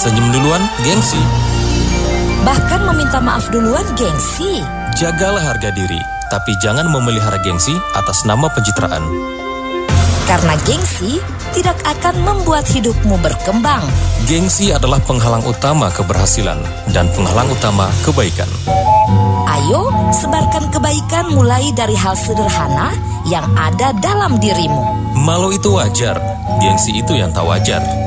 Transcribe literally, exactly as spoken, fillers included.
Senyum duluan, gengsi. Bahkan meminta maaf duluan, gengsi. Jagalah harga diri, tapi jangan memelihara gengsi atas nama pencitraan. Karena gengsi tidak akan membuat hidupmu berkembang. Gengsi adalah penghalang utama keberhasilan dan penghalang utama kebaikan. Ayo, sebarkan kebaikan mulai dari hal sederhana yang ada dalam dirimu. Malu itu wajar, gengsi itu yang tak wajar.